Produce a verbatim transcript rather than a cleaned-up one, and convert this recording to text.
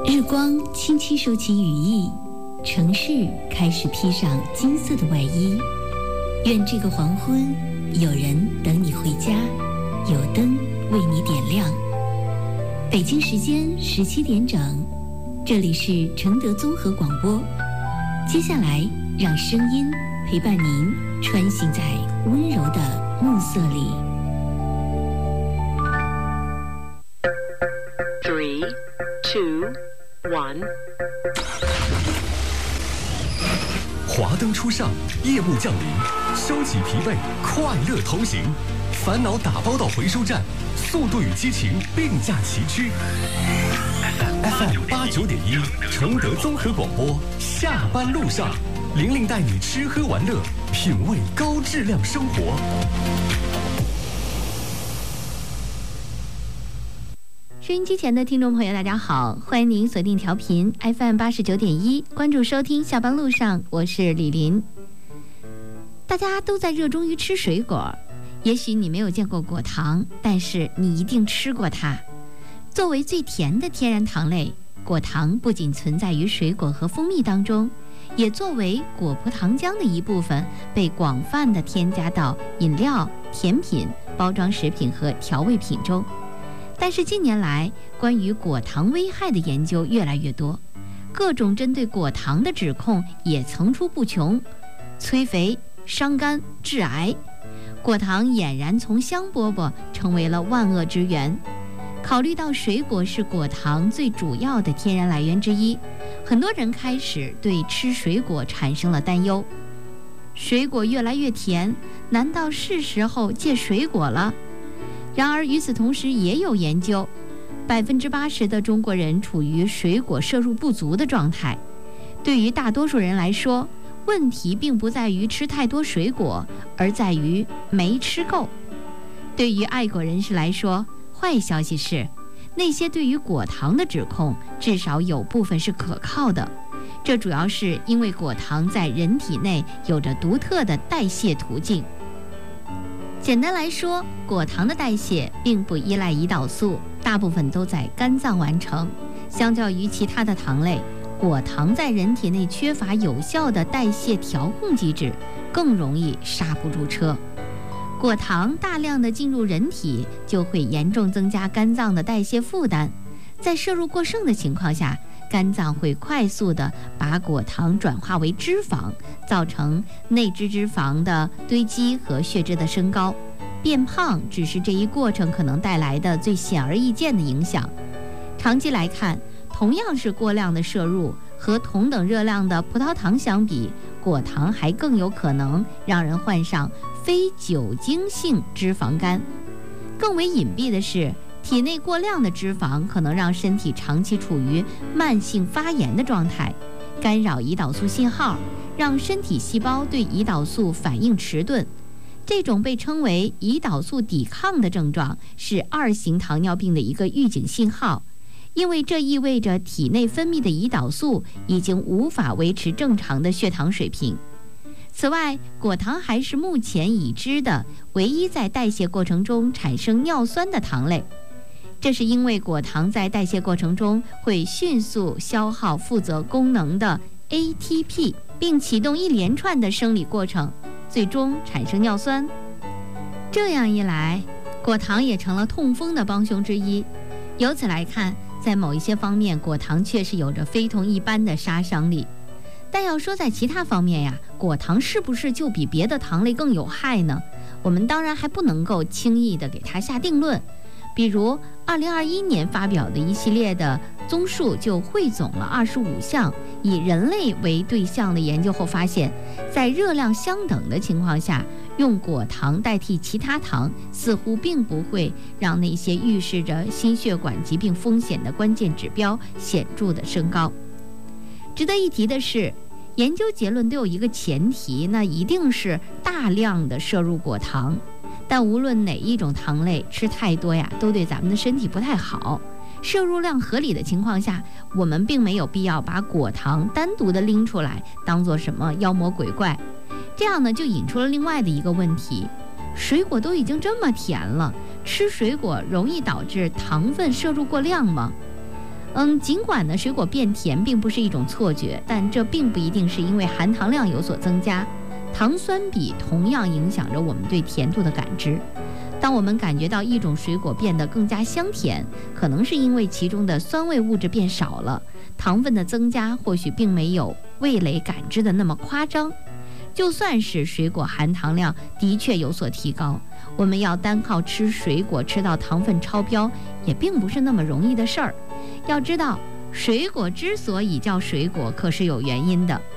日光轻轻收起羽翼，城市开始披上金色的外衣。愿这个黄昏，有人等你回家，有灯为你点亮。北京时间十七点整，这里是承德综合广播。接下来，让声音陪伴您穿行在温柔的暮色里。 Three, two, one。 华灯初上，夜幕降临，收起疲惫，快乐同行。烦恼打包到回收站，速度与激情并驾齐驱。F M 八九点一，承德综合广播，下班路上，玲玲带你吃喝玩乐，品味高质量生活。 收音机前的听众朋友，大家好，欢迎您锁定调频 F M 八十九点一，关注收听下班路上，我是李林。大家都在热衷于吃水果，也许你没有见过果糖，但是你一定吃过它。作为最甜的天然糖类，果糖不仅存在于水果和蜂蜜当中，也作为果葡糖浆的一部分，被广泛的添加到饮料、甜品、包装食品和调味品中。但是近年来，关于果糖危害的研究越来越多，各种针对果糖的指控也层出不穷，催肥、伤肝、致癌。果糖俨然从香饽饽成为了万恶之源。考虑到水果是果糖最主要的天然来源之一，很多人开始对吃水果产生了担忧。水果越来越甜，难道是时候戒水果了？然而与此同时，也有研究，百分之八十的中国人处于水果摄入不足的状态。对于大多数人来说，问题并不在于吃太多水果，而在于没吃够。对于爱果人士来说，坏消息是，那些对于果糖的指控，至少有部分是可靠的。这主要是因为果糖在人体内有着独特的代谢途径。简单来说，果糖的代谢并不依赖胰岛素，大部分都在肝脏完成。相较于其他的糖类，果糖在人体内缺乏有效的代谢调控机制，更容易刹不住车。果糖大量的进入人体，就会严重增加肝脏的代谢负担。在摄入过剩的情况下，肝脏会快速地把果糖转化为脂肪，造成内脂脂肪的堆积和血脂的升高。变胖只是这一过程可能带来的最显而易见的影响。长期来看，同样是过量的摄入，和同等热量的葡萄糖相比，果糖还更有可能让人患上非酒精性脂肪肝。更为隐蔽的是，体内过量的脂肪可能让身体长期处于慢性发炎的状态，干扰胰岛素信号，让身体细胞对胰岛素反应迟钝。这种被称为胰岛素抵抗的症状是二型糖尿病的一个预警信号，因为这意味着体内分泌的胰岛素已经无法维持正常的血糖水平。此外，果糖还是目前已知的唯一在代谢过程中产生尿酸的糖类。这是因为果糖在代谢过程中会迅速消耗负责功能的 A T P， 并启动一连串的生理过程，最终产生尿酸。这样一来，果糖也成了痛风的帮凶之一。由此来看，在某一些方面，果糖确实有着非同一般的杀伤力。但要说在其他方面呀，果糖是不是就比别的糖类更有害呢？我们当然还不能够轻易的给它下定论。比如二零二一年发表的一系列的综述就汇总了二十五项以人类为对象的研究后发现，在热量相等的情况下，用果糖代替其他糖似乎并不会让那些预示着心血管疾病风险的关键指标显著的升高。值得一提的是，研究结论都有一个前提，那一定是大量的摄入果糖。但无论哪一种糖类吃太多呀，都对咱们的身体不太好。摄入量合理的情况下，我们并没有必要把果糖单独的拎出来当做什么妖魔鬼怪。这样呢，就引出了另外的一个问题：水果都已经这么甜了，吃水果容易导致糖分摄入过量吗？ 嗯，尽管呢水果变甜并不是一种错觉，但这并不一定是因为含糖量有所增加。糖酸比同样影响着我们对甜度的感知。当我们感觉到一种水果变得更加香甜，可能是因为其中的酸味物质变少了，糖分的增加或许并没有味蕾感知的那么夸张。就算是水果含糖量的确有所提高，我们要单靠吃水果吃到糖分超标，也并不是那么容易的事儿。要知道，水果之所以叫水果，可是有原因的。